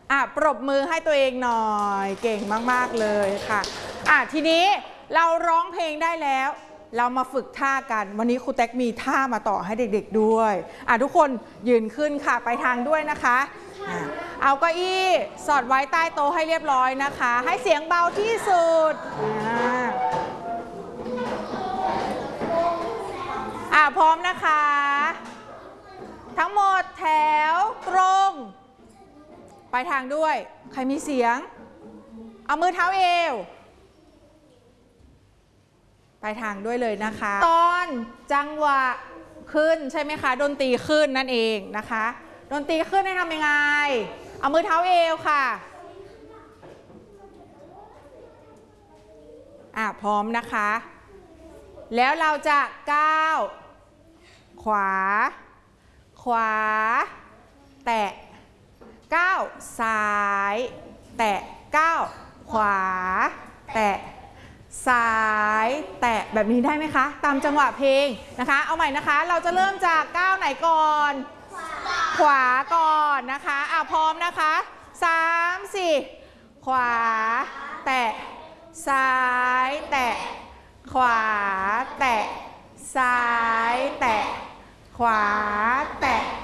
ปรบมือให้ตัวเองหน่อยเก่งมากๆเลยค่ะทีนี้เราร้องเพลงได้แล้วเรามาฝึกท่ากันวันนี้ครูแท็กมีท่ามาต่อให้เด็กๆด้วยทุกคนยืนขึ้นค่ะไปทางด้วยนะคะเอาเก้าอี้สอดไว้ใต้โต๊ะให้เรียบร้อยนะคะให้เสียงเบาที่สุดพร้อมนะคะทั้งหมดแถวตรงไปทางด้วยใครมีเสียงเอามือเท้าเอวไปทางด้วยเลยนะคะตอนจังหวะขึ้นใช่ไหมคะดนตรีขึ้นนั่นเองนะคะดนตรีขึ้นให้ทำยังไงเอามือเท้าเอวค่ะพร้อมนะคะแล้วเราจะก้าวขวาแตะก้าวซ้ายแตะก้าวขวาแตะซ้ายแตะแบบนี้ได้ไหมคะตามจังหวะเพลงนะคะเอาใหม่นะคะเราจะเริ่มจากก้าวไหนก่อนขวาก่อนนะคะพร้อมนะคะ3 4ขวาแตะซ้ายแตะขวาแตะซ้ายแตะขวาแตะ